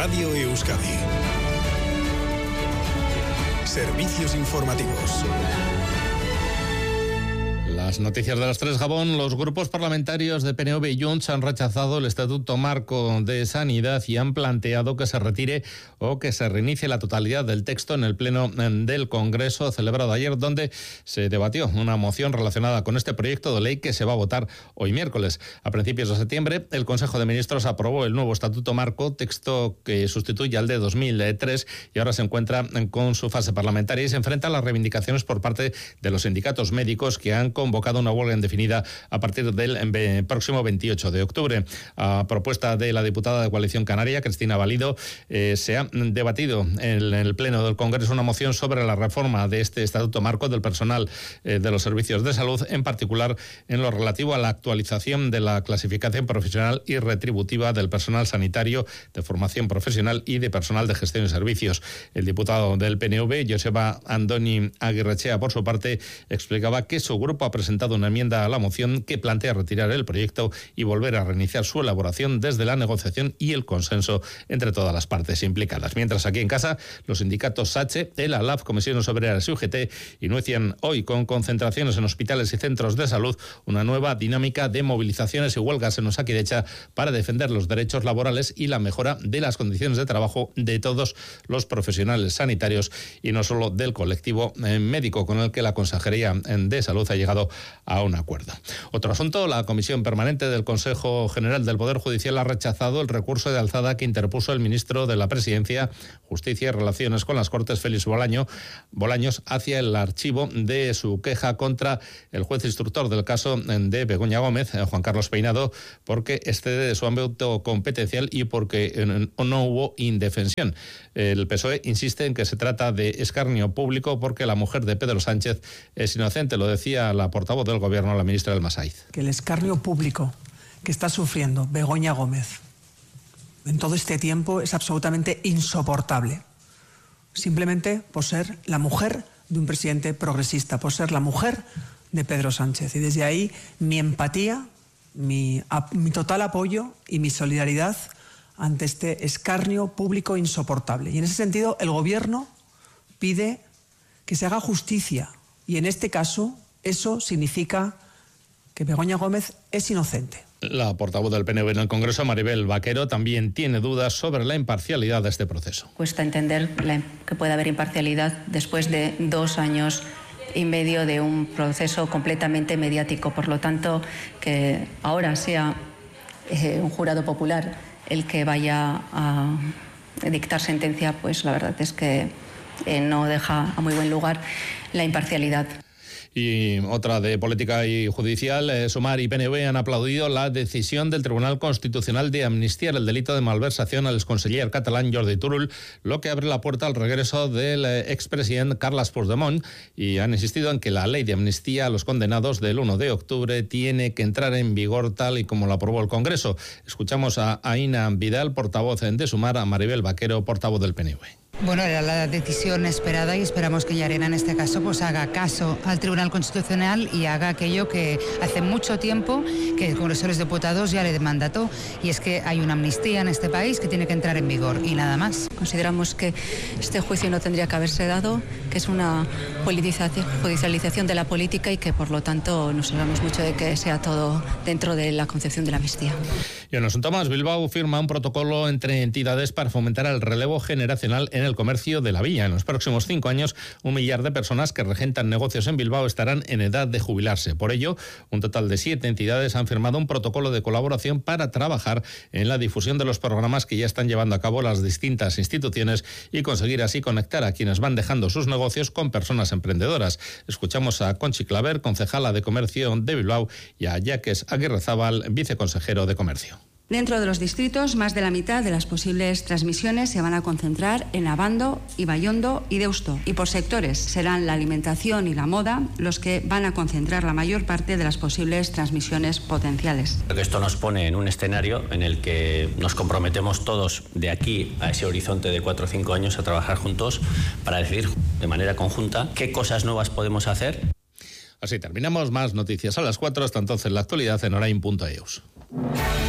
Radio Euskadi. Servicios informativos. Las noticias de las 3, Gabón. Los grupos parlamentarios de PNV y Junts han rechazado el Estatuto Marco de Sanidad y han planteado que se retire o que se reinicie la totalidad del texto en el Pleno del Congreso celebrado ayer, donde se debatió una moción relacionada con este proyecto de ley que se va a votar hoy miércoles. A principios de septiembre, el Consejo de Ministros aprobó el nuevo Estatuto Marco, texto que sustituye al de 2003 y ahora se encuentra con su fase parlamentaria y se enfrenta a las reivindicaciones por parte de los sindicatos médicos que han convocado una huelga indefinida a partir del próximo 28 de octubre. A propuesta de la diputada de Coalición Canaria, Cristina Valido, se ha debatido en el Pleno del Congreso una moción sobre la reforma de este Estatuto Marco del personal de los servicios de salud, en particular en lo relativo a la actualización de la clasificación profesional y retributiva del personal sanitario, de formación profesional y de personal de gestión de servicios. El diputado del PNV, Joseba Andoni Aguirrechea, por su parte, explicaba que su grupo ha presentado una enmienda a la moción que plantea retirar el proyecto y volver a reiniciar su elaboración desde la negociación y el consenso entre todas las partes implicadas. Mientras aquí en casa, los sindicatos SACHE, ELA, LAF, Comisiones Obreras y UGT inician hoy con concentraciones en hospitales y centros de salud una nueva dinámica de movilizaciones y huelgas en Osakidetza para defender los derechos laborales y la mejora de las condiciones de trabajo de todos los profesionales sanitarios y no solo del colectivo médico, con el que la Consejería de Salud ha llegado a un acuerdo. Otro asunto, la Comisión Permanente del Consejo General del Poder Judicial ha rechazado el recurso de alzada que interpuso el ministro de la Presidencia, Justicia y Relaciones con las Cortes, Félix Bolaños, hacia el archivo de su queja contra el juez instructor del caso de Begoña Gómez, Juan Carlos Peinado, porque excede de su ámbito competencial y porque no hubo indefensión. El PSOE insiste en que se trata de escarnio público porque la mujer de Pedro Sánchez es inocente, lo decía la portavoz del Gobierno, la ministra del Masaiz. Que el escarnio público que está sufriendo Begoña Gómez en todo este tiempo es absolutamente insoportable. Simplemente por ser la mujer de un presidente progresista, por ser la mujer de Pedro Sánchez. Y desde ahí mi empatía, mi total apoyo y mi solidaridad ante este escarnio público insoportable. Y en ese sentido el Gobierno pide que se haga justicia y en este caso eso significa que Begoña Gómez es inocente. La portavoz del PNV en el Congreso, Maribel Vaquero, también tiene dudas sobre la imparcialidad de este proceso. Cuesta entender que pueda haber imparcialidad después de 2 años y medio de un proceso completamente mediático. Por lo tanto, que ahora sea un jurado popular el que vaya a dictar sentencia, pues la verdad es que no deja a muy buen lugar la imparcialidad. Y otra de política y judicial, Sumar y PNV han aplaudido la decisión del Tribunal Constitucional de amnistiar el delito de malversación al exconseller catalán Jordi Turull, lo que abre la puerta al regreso del expresidente Carles Puigdemont, y han insistido en que la ley de amnistía a los condenados del 1 de octubre tiene que entrar en vigor tal y como lo aprobó el Congreso. Escuchamos a Aina Vidal, portavoz de Sumar, a Maribel Vaquero, portavoz del PNV. Bueno, era la decisión esperada y esperamos que Llarena en este caso pues haga caso al Tribunal Constitucional y haga aquello que hace mucho tiempo que el Congreso de los Diputados ya le mandató, y es que hay una amnistía en este país que tiene que entrar en vigor y nada más. Consideramos que este juicio no tendría que haberse dado, que es una judicialización de la política y que por lo tanto nos alegramos mucho de que sea todo dentro de la concepción de la amnistía. Y en asunto más, Bilbao firma un protocolo entre entidades para fomentar el relevo generacional en el comercio de la villa. En los próximos 5 años, 1 millar de personas que regentan negocios en Bilbao estarán en edad de jubilarse. Por ello, un total de 7 entidades han firmado un protocolo de colaboración para trabajar en la difusión de los programas que ya están llevando a cabo las distintas instituciones y conseguir así conectar a quienes van dejando sus negocios con personas emprendedoras. Escuchamos a Conchi Claver, concejala de Comercio de Bilbao, y a Jacques Aguirrezábal, viceconsejero de Comercio. Dentro de los distritos, más de la mitad de las posibles transmisiones se van a concentrar en Abando, Ibaiondo y Deusto. Y por sectores serán la alimentación y la moda los que van a concentrar la mayor parte de las posibles transmisiones potenciales. Esto nos pone en un escenario en el que nos comprometemos todos de aquí a ese horizonte de 4 o 5 años a trabajar juntos para decidir de manera conjunta qué cosas nuevas podemos hacer. Así terminamos. Más noticias a las 4. Hasta entonces, la actualidad en orain.eus.